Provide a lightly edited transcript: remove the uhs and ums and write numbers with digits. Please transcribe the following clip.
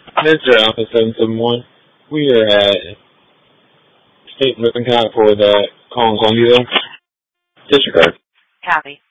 Mr. Alpha 771, we are at State Lippincott for the call and quantity there. Disregard. Copy.